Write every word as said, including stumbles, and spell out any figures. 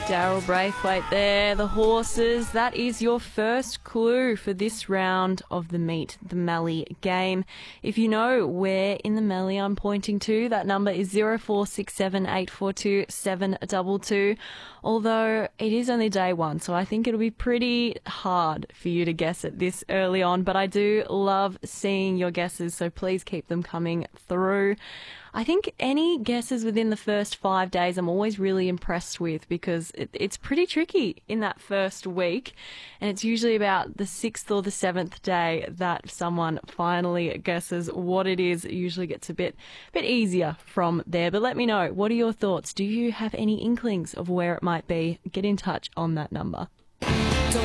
Daryl Braithwaite there, the horses. That is your first clue for this round of the Meet the Mallee game. If you know where in the Mallee I'm pointing to, that number is zero four six seven eight four two seven two two. Although it is only day one, so I think it'll be pretty hard for you to guess it this early on. But I do love seeing your guesses, so please keep them coming through. I think any guesses within the first five days I'm always really impressed with, because it, it's pretty tricky in that first week, and it's usually about the sixth or the seventh day that someone finally guesses what it is. It usually gets a bit bit easier from there. But let me know, what are your thoughts? Do you have any inklings of where it might be? Get in touch on that number.